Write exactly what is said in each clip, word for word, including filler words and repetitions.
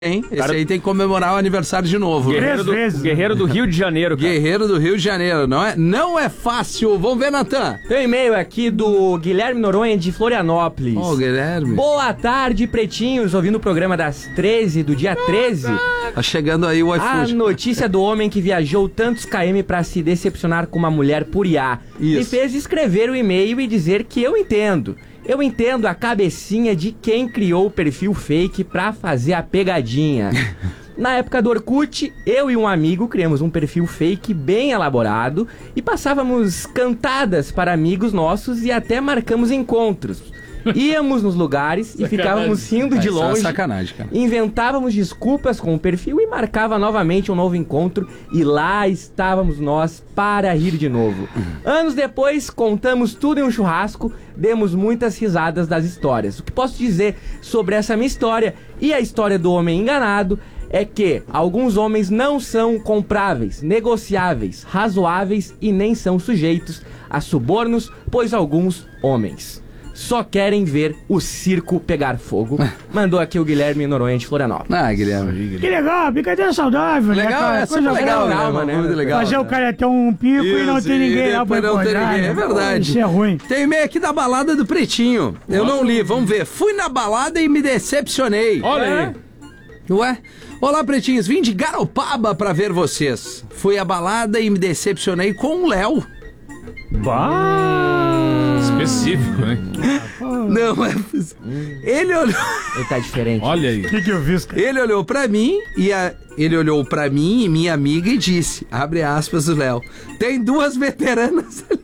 Hein? Esse Cara... aí tem que comemorar o aniversário de novo. Guerreiro do, Guerreiro do Rio de Janeiro, cara. Guerreiro do Rio de Janeiro, não é, não é fácil. Vamos ver, Natan. Tem um e-mail aqui do Guilherme Noronha de Florianópolis. Ô, oh, Guilherme. Boa tarde, pretinhos, ouvindo o programa das treze, do dia treze. Tá chegando aí o iFood. A notícia do homem que viajou tantos km pra se decepcionar com uma mulher por I A. Isso. Me fez escrever o e-mail e dizer que eu entendo. Eu entendo a cabecinha de quem criou o perfil fake pra fazer a pegadinha. Na época do Orkut, eu e um amigo criamos um perfil fake bem elaborado e passávamos cantadas para amigos nossos e até marcamos encontros. Íamos nos lugares e ficávamos rindo de longe. É sacanagem, cara. Inventávamos desculpas com o perfil e marcava novamente um novo encontro. E lá estávamos nós para rir de novo. Anos depois, contamos tudo em um churrasco, demos muitas risadas das histórias. O que posso dizer sobre essa minha história e a história do homem enganado é que alguns homens não são compráveis, negociáveis, razoáveis e nem são sujeitos a subornos, pois alguns homens só querem ver o circo pegar fogo. Mandou aqui o Guilherme Noronha de Florianópolis. Ah, Guilherme. Que legal, brincadeira saudável, legal, né, cara? É super legal, legal, né? Muito legal. Fazer o cara ter um pico Isso, e não ter ninguém lá pra não ter ninguém, é verdade. Isso é ruim. Tem e-mail aqui da balada do Pretinho. Eu não li, vamos ver. Fui na balada e me decepcionei. Olha aí. Ué? Olá, pretinhos. Vim de Garopaba pra ver vocês. Fui à balada e me decepcionei com o Léo. Bah! Específico, né? Não, é... Ele olhou... Ele tá diferente. Olha aí. O que, que eu fiz, cara? Ele olhou pra mim e a... Ele olhou pra mim e minha amiga e disse, abre aspas o Léo, tem duas veteranas ali.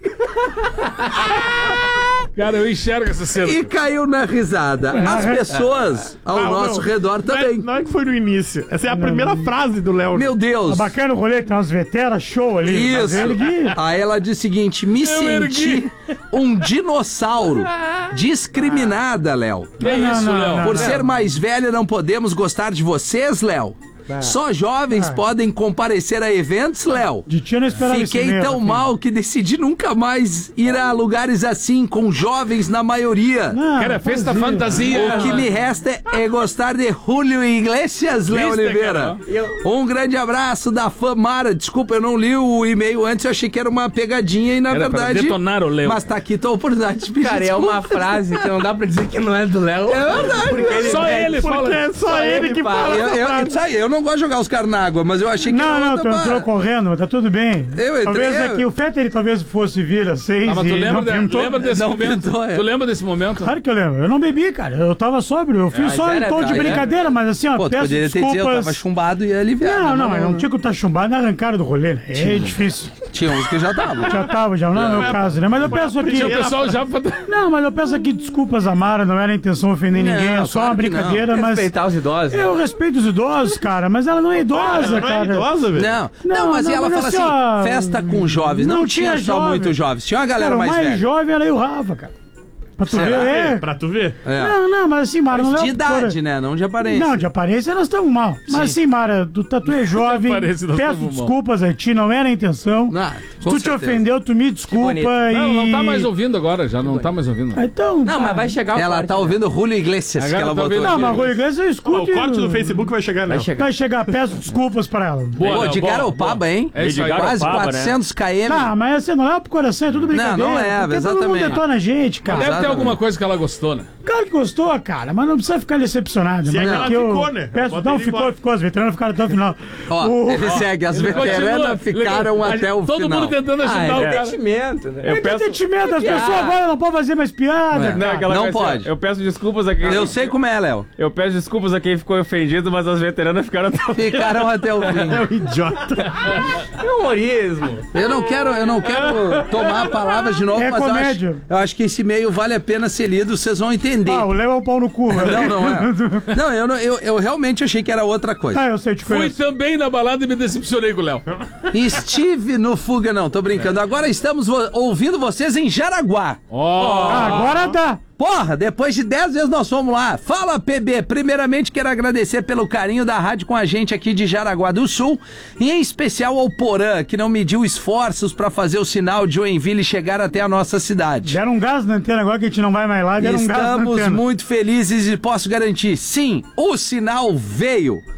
Cara, eu enxergo essa cena. E caiu na risada. As pessoas ao Não, nosso não. redor Não é, também. não é que foi no início. Essa é a primeira frase do Léo. Meu Deus. Tá bacana o rolê, tem umas veteras, show ali. Mas Isso. ele que- Aí ela disse o seguinte, me senti um dinossauro. Discriminada, Léo. Que Não, isso, não, Léo? não. Por ser mais velha, não podemos gostar de vocês, Léo? Só jovens Ah. podem comparecer a eventos, Léo? De tia não esperava Fiquei esse tão mesmo, mal que decidi nunca mais ir a lugares assim, com jovens na maioria. Não, Cara, não festa faz isso. fantasia. O que me resta é gostar de Julio Iglesias, Léo Vista, Oliveira. cara. Um grande abraço da fã Mara. Desculpa, eu não li o e-mail antes, eu achei que era uma pegadinha e na Era pra verdade... detonar o Léo. Mas tá aqui tua oportunidade de pedir Cara, é uma desculpa. frase que não dá pra dizer que não é do Léo. É verdade. Porque ele Só é- ele Porque fala. é só, Só ele ele que fala. fala. Eu, eu, isso aí, eu não gosto de jogar os caras na água, mas eu achei que Não, era não, outra tu entrou barra. correndo, mas tá tudo bem. Eu entrei, Talvez eu- aqui, o Fetter talvez fosse vir às seis Ah, mas tu e lembra, não de- pintou. lembra desse Não momento? pintou, é. Tu lembra desse momento? Claro que eu lembro. Eu não bebi, cara. Eu tava sóbrio. Eu fiz Mas só em era, tom de cara, brincadeira, mas assim, ó, Pô, tu peço poderia ter desculpas. dizer, eu tava chumbado e ia aliviar. Não, né? não, mas não tinha que estar chumbado na arrancada do rolê, né? É difícil. Tinha uns que já estavam. Já tava, já não é o meu caso, né? Mas eu peço aqui. Tinha o pessoal já... Não, mas eu peço aqui desculpas, Amara. Não era a intenção ofender Não, ninguém, é só claro uma que não. brincadeira, mas. Respeitar os idosos. Eu respeito os idosos, cara, mas ela não é idosa, Não é cara. idosa, velho. Não, não, Não, mas não, ela mas fala assim, assim, ó, festa com jovens. Não, não tinha tinha só jovem. muito jovens, tinha uma galera Cara, o mais mais velha. jovem era eu e o Rafa, cara. Pra tu Será? ver, é. Pra tu ver. É. Não, não, mas assim, Mara, não Mas é de idade, né? Não de aparência. Não, de aparência nós estamos mal. Mas assim, Mara, tu, tá, tu é jovem, aparência nós peço tamo mal. desculpas a ti, não era a intenção. Ah, Se com tu te certeza. ofendeu, tu me desculpa bonito. e... Não, não tá mais ouvindo agora, já não tá mais ouvindo. Ah, Então, Não, mas vai chegar o Ela corte, tá né? ouvindo Julio Iglesias, Agora que ela tá botou ouvindo- aqui. Não, mas o Iglesias eu Ó, escuto. o corte do Facebook vai chegar, né? Vai chegar. Vai chegar, peço desculpas pra ela. Boa, Pô, Léo, de boa, Garopaba, boa. hein? É isso aí. Quase Garopaba, quatrocentos quilômetros. Tá, mas assim, não leva pro coração, é tudo brincadeira. Não, não leva, porque todo exatamente. mundo detona a gente, cara. Deve ter Exatamente. alguma coisa que ela gostou, né? Claro que gostou, cara, mas não precisa ficar decepcionado. Se é mas que ela aqui eu ficou, né? Peço, Bota não, ele ficou, embora. ficou, as veteranas ficaram até o final. Ó, O- ele segue, as Ele veteranas continua, ficaram ele- até o Todo final. mundo tentando Ah, ajudar o é cara. sentimento, né? Eu É peço... sentimento, as pessoas agora não podem fazer mais piada. É. cara. Não, aquela Não coisa assim, pode. Eu peço desculpas a quem... Eu sei como é, Léo. Eu peço desculpas a quem ficou ofendido, mas as veteranas ficaram... tão- Ficaram até o fim. É um idiota. É humorismo. Eu não quero, eu não quero tomar palavras de novo, É mas eu acho, comédia. eu acho que esse e-mail vale a pena ser lido, vocês vão entender. Ah, o Léo é um pau no cu. Não, não é. Não, eu, não- eu, eu realmente achei que era outra coisa. Ah, eu sei, te Fui conheço. também na balada e me decepcionei com o Léo. Estive no Fuga, não, tô brincando. Agora estamos vo- ouvindo vocês em Jaraguá. Ó, Ah, agora dá. Porra, depois de dez vezes nós fomos lá. Fala, P B. Primeiramente, quero agradecer pelo carinho da rádio com a gente aqui de Jaraguá do Sul. E em especial ao Porã, que não mediu esforços pra fazer o sinal de Joinville chegar até a nossa cidade. Deram um gás na antena agora que a gente não vai mais lá. Deram um gás na Estamos antena. muito felizes e posso garantir, sim, o sinal veio.